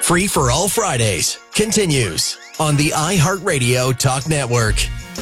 Free for All Fridays continues on the iHeartRadio Talk Network.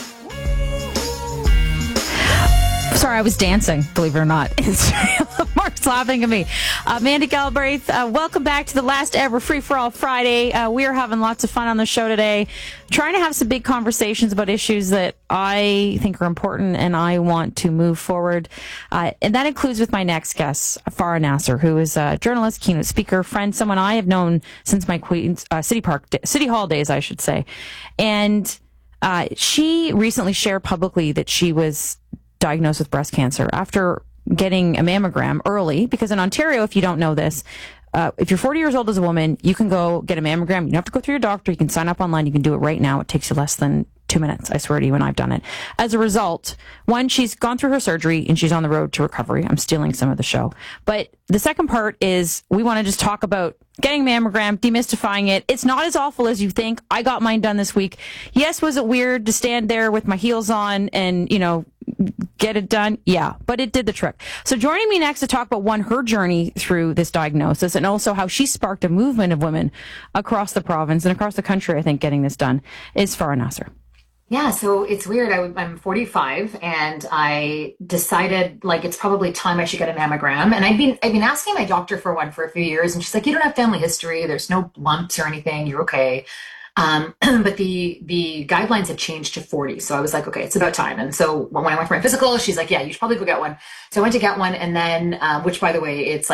Sorry, I was dancing, believe it or not. Mark's laughing at me. Mandy Galbraith, welcome back to the last ever Free for All Friday. We are having lots of fun on the show today, trying to have some big conversations about issues that I think are important and I want to move forward. And that includes with my next guest, Farah Nasser, who is a journalist, keynote speaker, friend, someone I have known since my Queens City Hall days, I should say. And she recently shared publicly that she was diagnosed with breast cancer after getting a mammogram early, because in Ontario, if you don't know this, if you're 40 years old as a woman, you can go get a mammogram. You don't have to go through your doctor. You can sign up online. You can do it right now. It takes you less than 2 minutes. I swear to you, and I've done it. As a result, one, she's gone through her surgery and she's on the road to recovery. I'm stealing some of the show. But the second part is we want to just talk about getting mammogram, demystifying it. It's not as awful as you think. I got mine done this week. Yes, was it weird to stand there with my heels on and, get it done? Yeah, but it did the trick. So joining me next to talk about, one, her journey through this diagnosis and also how she sparked a movement of women across the province and across the country, I think, getting this done, is Farah Nasser. Yeah, so it's weird. I'm 45 and I decided it's probably time I should get a mammogram. And I've been asking my doctor for one for a few years, and she's like, you don't have family history. There's no lumps or anything. You're okay. But the guidelines had changed to 40. So I was like, okay, it's about time. And so when I went for my physical, she's like, yeah, you should probably go get one. So I went to get one. And then, which by the way, it's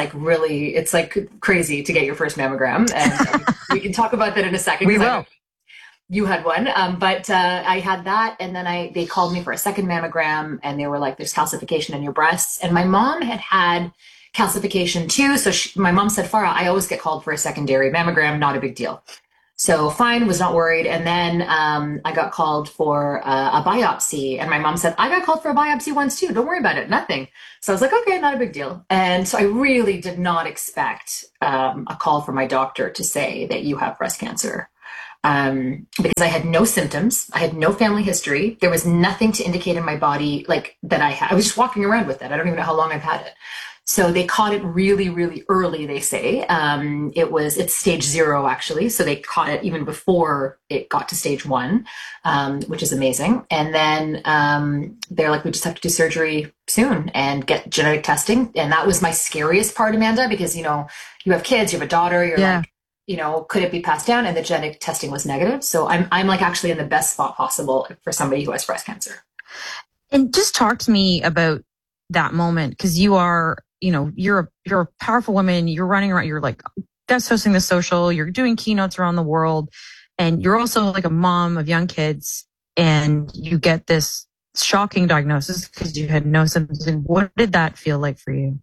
crazy to get your first mammogram. And we can talk about that in a second. We will. You had one, but I had that, and then they called me for a second mammogram, and they were like, "There's calcification in your breasts." And my mom had calcification too, so my mom said, "Farah, I always get called for a secondary mammogram, not a big deal." So fine, was not worried. And then I got called for a biopsy, and my mom said, "I got called for a biopsy once too. Don't worry about it, nothing." So I was like, "Okay, not a big deal." And so I really did not expect a call from my doctor to say that you have breast cancer. Because I had no symptoms, I had no family history. There was nothing to indicate in my body that I was just walking around with it. I don't even know how long I've had it. So they caught it really, really early, they say. It's stage 0 actually. So they caught it even before it got to stage 1, which is amazing. And then, they're like, we just have to do surgery soon and get genetic testing. And that was my scariest part, Amanda, because, you have kids, you have a daughter, could it be passed down? And the genetic testing was negative. So I'm actually in the best spot possible for somebody who has breast cancer. And just talk to me about that moment, because you are, you're a powerful woman. You're running around. You're guest hosting the social. You're doing keynotes around the world, and you're also like a mom of young kids. And you get this shocking diagnosis because you had no symptoms. What did that feel like for you?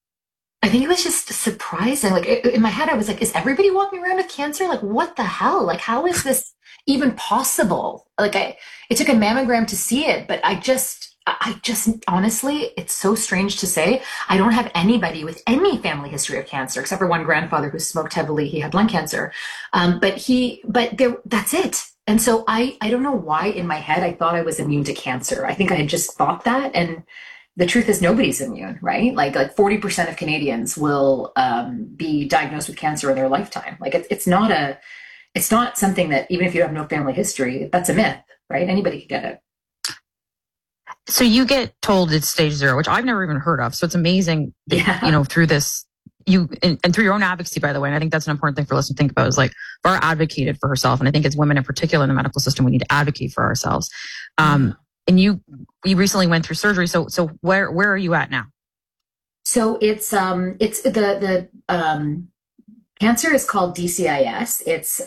I think it was just surprising. In my head, I was like, is everybody walking around with cancer? What the hell? How is this even possible? It took a mammogram to see it, but I just honestly, it's so strange to say. I don't have anybody with any family history of cancer, except for one grandfather who smoked heavily. He had lung cancer. That's it. And so I don't know why in my head, I thought I was immune to cancer. I think I had just thought that. And the truth is nobody's immune, right? 40% of Canadians will be diagnosed with cancer in their lifetime. It's not something that, even if you have no family history, that's a myth, right? Anybody can get it. So you get told it's stage 0, which I've never even heard of. So it's amazing that, through this, and through your own advocacy, by the way, and I think that's an important thing for listeners to think about, is Farah advocated for herself. And I think as women in particular in the medical system, we need to advocate for ourselves. And you recently went through surgery. So where are you at now? So it's the cancer is called DCIS.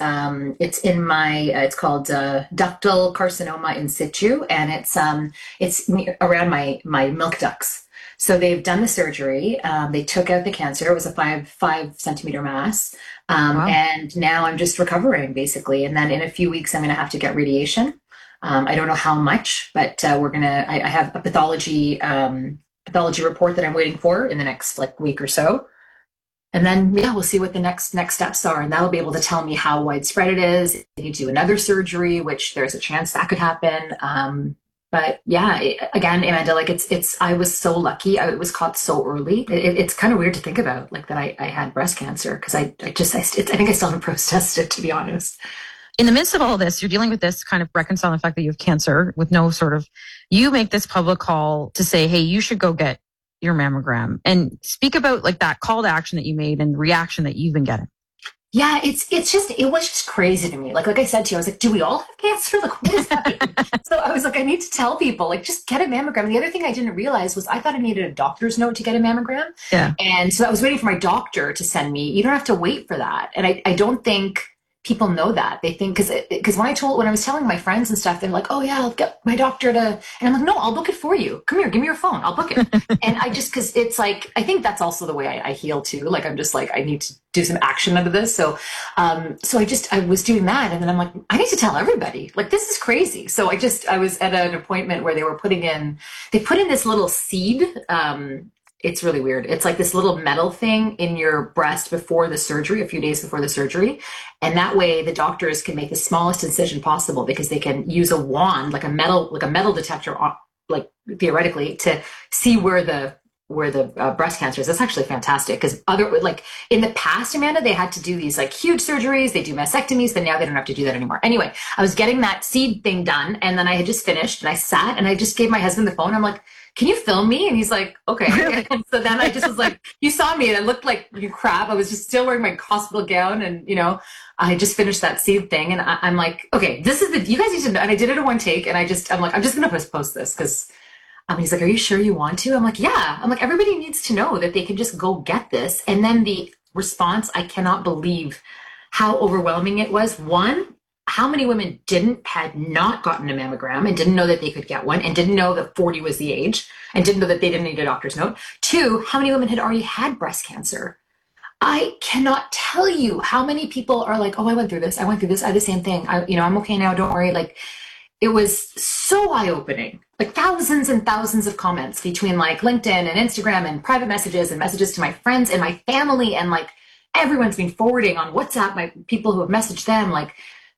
It's called ductal carcinoma in situ, and it's around my milk ducts. So they've done the surgery. They took out the cancer. It was a 5 centimeter mass. Wow. And now I'm just recovering basically. And then in a few weeks, I'm going to have to get radiation. I don't know how much, but I have a pathology report that I'm waiting for in the next week or so. And then, we'll see what the next steps are. And that'll be able to tell me how widespread it is. If you do another surgery, which there's a chance that could happen. But yeah, again, Amanda, like I was so lucky. It was caught so early. It's kind of weird to think about, like that I had breast cancer, because I think I still haven't processed it, to be honest. In the midst of all this, you're dealing with this, kind of reconciling the fact that you have cancer with no sort of, you make this public call to say, hey, you should go get your mammogram, and speak about like that call to action that you made and the reaction that you've been getting. Yeah, it was just crazy to me. Like I said to you, I was like, do we all have cancer? Like, what does that mean? So I was like, I need to tell people, like, just get a mammogram. And the other thing I didn't realize was I thought I needed a doctor's note to get a mammogram. Yeah. And so I was waiting for my doctor to send me. You don't have to wait for that. And I don't think people know that. They think, because when I was telling my friends and stuff, they're like, oh yeah, I'll get my doctor to, and I'm like, no, I'll book it for you. Come here, give me your phone, I'll book it. And because it's like, I think that's also the way I heal too. Like, I'm just like, I need to do some action out of this. So I was doing that, and then I'm like, I need to tell everybody, like, this is crazy. So I was at an appointment where they put in this little seed. It's really weird. It's like this little metal thing in your breast before the surgery, a few days before the surgery. And that way the doctors can make the smallest incision possible, because they can use a wand, like a metal detector, like theoretically, to see where the breast cancer is. That's actually fantastic, because like in the past, Amanda, they had to do these like huge surgeries. They do mastectomies, but now they don't have to do that anymore. Anyway, I was getting that seed thing done, and then I had just finished, and I sat and I just gave my husband the phone. I'm like, can you film me? And he's like, okay. Really? And so then I just was like, you saw me and I looked like crap. I was just still wearing my hospital gown, and, I just finished that seed thing, and I'm like, okay, you guys need to know. And I did it in one take, and I'm like, I'm just going to post this, because he's like, are you sure you want to? I'm like, yeah. I'm like, everybody needs to know that they can just go get this. And then the response, I cannot believe how overwhelming it was. One, how many women had not gotten a mammogram and didn't know that they could get one, and didn't know that 40 was the age, and didn't know that they didn't need a doctor's note. Two, how many women had already had breast cancer? I cannot tell you how many people are like, oh, I went through this. I had the same thing. I'm okay now. Don't worry. Like, it was so eye-opening. Like, thousands and thousands of comments between like LinkedIn and Instagram and private messages and messages to my friends and my family, and like everyone's been forwarding on WhatsApp, my people who have messaged them. Like,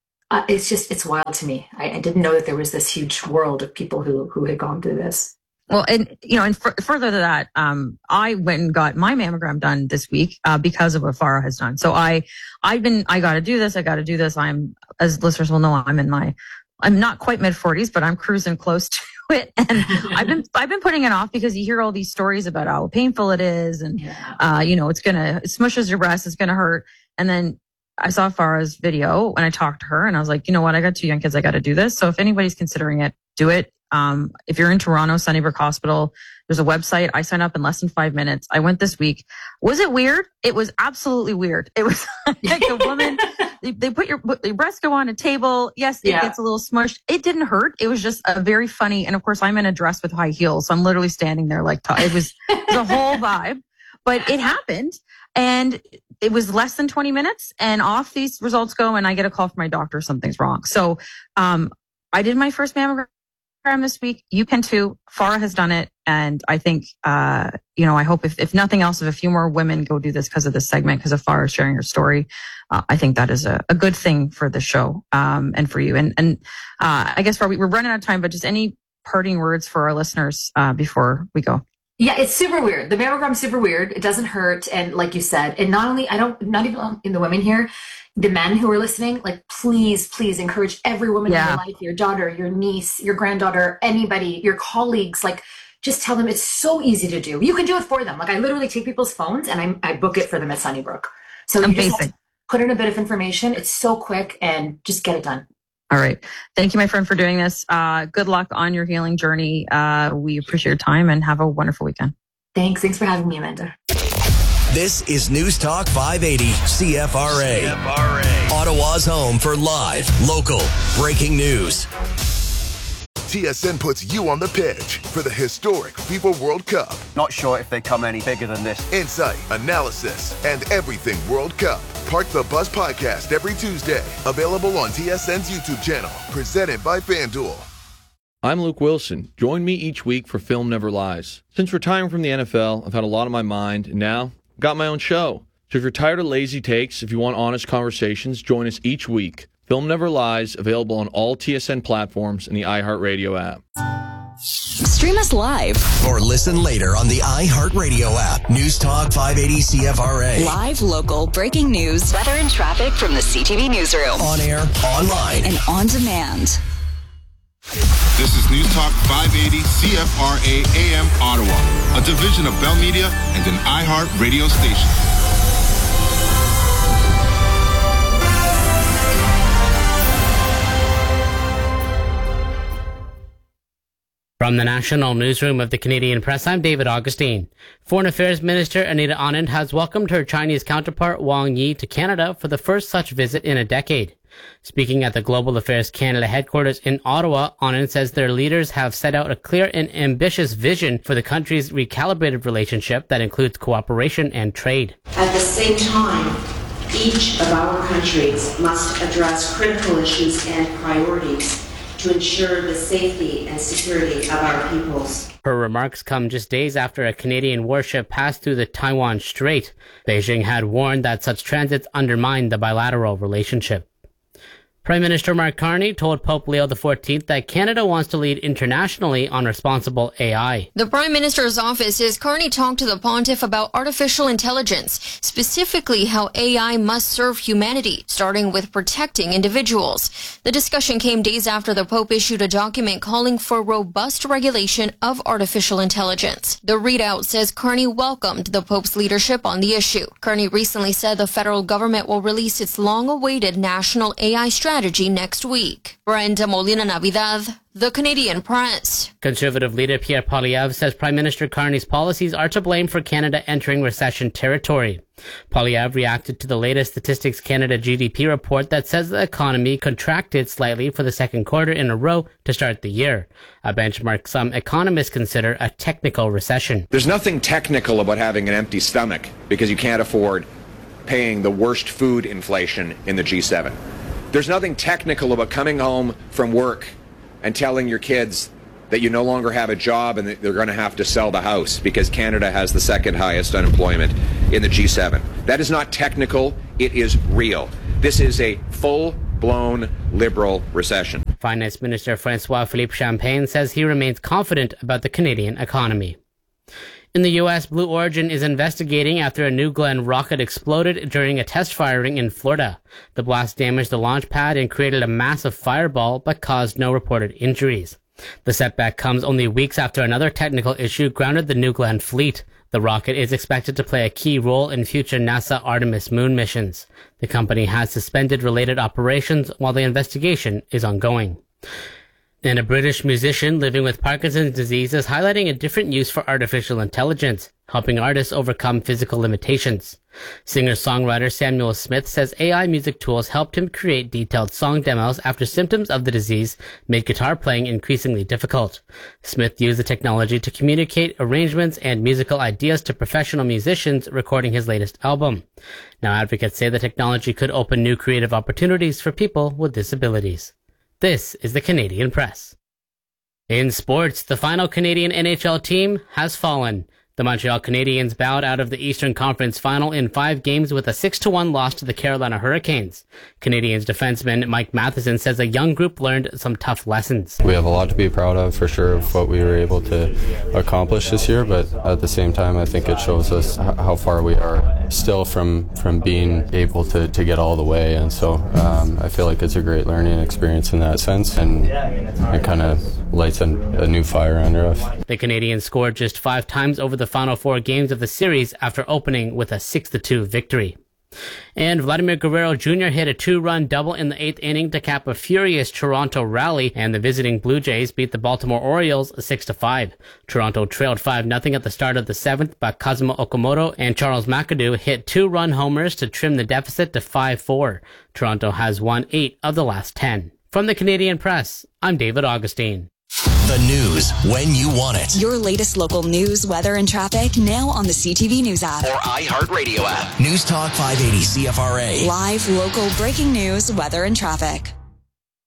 it's wild to me. I didn't know that there was this huge world of people who had gone through this. Well, and further to that, I went and got my mammogram done this week, because of what Farah has done. So I got to do this. I'm, as listeners will know, I'm not quite mid 40s, but I'm cruising close to it. And I've been putting it off, because you hear all these stories about how painful it is. And, it smushes your breast. It's going to hurt. And then I saw Farah's video and I talked to her, and I was like, you know what? I got 2 young kids. I got to do this. So if anybody's considering it, do it. If you're in Toronto, Sunnybrook Hospital, there's a website. I signed up in less than 5 minutes. I went this week. Was it weird? It was absolutely weird. It was like a woman, they put your breasts go on a table. Yes, it gets a little smushed. It didn't hurt. It was just a very funny. And of course, I'm in a dress with high heels. So I'm literally standing there like, it was a whole vibe, but it happened. And it was less than 20 minutes, and off these results go, and I get a call from my doctor, something's wrong. So, I did my first mammogram this week. You can too. Farah has done it. And I think, I hope if nothing else, if a few more women go do this because of this segment, because of Farah sharing her story, I think that is a good thing for the show, and for you. And I guess we're running out of time, but just any parting words for our listeners, before we go. Yeah, it's super weird. The mammogram's super weird. It doesn't hurt. And like you said, and not even in the women here, the men who are listening, like, please encourage every woman in your life, your daughter, your niece, your granddaughter, anybody, your colleagues, like, just tell them it's so easy to do. You can do it for them. Like, I literally take people's phones and I book it for them at Sunnybrook. So you just have to put in a bit of information. It's so quick, and just get it done. All right. Thank you, my friend, for doing this. Good luck on your healing journey. We appreciate your time, and have a wonderful weekend. Thanks for having me, Amanda. This is News Talk 580 CFRA. Ottawa's home for live, local, breaking news. TSN puts you on the pitch for the historic FIFA World Cup. Not sure if they come any bigger than this. Insight, analysis, and everything World Cup. Park the Bus podcast every Tuesday. Available on TSN's YouTube channel. Presented by FanDuel. I'm Luke Wilson. Join me each week for Film Never Lies. Since retiring from the NFL, I've had a lot on my mind, and now I've got my own show. So if you're tired of lazy takes, if you want honest conversations, join us each week. Film Never Lies, available on all TSN platforms and the iHeartRadio app. Stream us live or listen later on the iHeartRadio app. News Talk 580 CFRA. Live, local, breaking news, weather and traffic from the CTV newsroom. On air, online, and on demand. This is News Talk 580 CFRA AM Ottawa, a division of Bell Media and an iHeart radio station. From the National Newsroom of the Canadian Press, I'm David Augustine. Foreign Affairs Minister Anita Anand has welcomed her Chinese counterpart Wang Yi to Canada for the first such visit in a decade. Speaking at the Global Affairs Canada headquarters in Ottawa, Anand says their leaders have set out a clear and ambitious vision for the country's recalibrated relationship that includes cooperation and trade. At the same time, each of our countries must address critical issues and priorities to ensure the safety and security of our peoples. Her remarks come just days after a Canadian warship passed through the Taiwan Strait. Beijing had warned that such transits undermined the bilateral relationship. Prime Minister Mark Carney told Pope Leo XIV that Canada wants to lead internationally on responsible AI. The Prime Minister's office says Carney talked to the pontiff about artificial intelligence, specifically how AI must serve humanity, starting with protecting individuals. The discussion came days after the Pope issued a document calling for robust regulation of artificial intelligence. The readout says Carney welcomed the Pope's leadership on the issue. Carney recently said the federal government will release its long-awaited national AI strategy next week. Brenda Molina Navidad, The Canadian Press. Conservative leader Pierre Poilievre says Prime Minister Carney's policies are to blame for Canada entering recession territory. Poilievre reacted to the latest Statistics Canada GDP report that says the economy contracted slightly for the second quarter in a row to start the year, a benchmark some economists consider a technical recession. There's nothing technical about having an empty stomach because you can't afford paying the worst food inflation in the G7. There's nothing technical about coming home from work and telling your kids that you no longer have a job and that they're going to have to sell the house because Canada has the second highest unemployment in the G7. That is not technical, it is real. This is a full-blown liberal recession. Finance Minister François-Philippe Champagne says he remains confident about the Canadian economy. In the U.S., Blue Origin is investigating after a New Glenn rocket exploded during a test firing in Florida. The blast damaged the launch pad and created a massive fireball, but caused no reported injuries. The setback comes only weeks after another technical issue grounded the New Glenn fleet. The rocket is expected to play a key role in future NASA Artemis moon missions. The company has suspended related operations while the investigation is ongoing. And a British musician living with Parkinson's disease is highlighting a different use for artificial intelligence, helping artists overcome physical limitations. Singer-songwriter Samuel Smith says AI music tools helped him create detailed song demos after symptoms of the disease made guitar playing increasingly difficult. Smith used the technology to communicate arrangements and musical ideas to professional musicians recording his latest album. Now advocates say the technology could open new creative opportunities for people with disabilities. This is the Canadian Press. In sports, the final Canadian NHL team has fallen. The Montreal Canadiens bowed out of the Eastern Conference Final in 5 games with a 6-1 loss to the Carolina Hurricanes. Canadiens defenseman Mike Matheson says a young group learned some tough lessons. We have a lot to be proud of, for sure, of what we were able to accomplish this year, but at the same time, I think it shows us how far we are still from being able to get all the way, and so I feel like it's a great learning experience in that sense, and it kind of lights a new fire under us. The Canadiens scored just 5 times over the final 4 games of the series after opening with a 6-2 victory. And Vladimir Guerrero Jr. hit a 2-run double in the 8th inning to cap a furious Toronto rally, and the visiting Blue Jays beat the Baltimore Orioles 6-5. Toronto trailed 5-0 at the start of the 7th, but Kazuma Okamoto and Charles McAdoo hit 2-run homers to trim the deficit to 5-4. Toronto has won 8 of the last 10. From the Canadian Press, I'm David Augustine. The news when you want it. Your latest local news, weather, and traffic now on the CTV News app. Or iHeartRadio app. News Talk 580 CFRA. Live, local, breaking news, weather, and traffic.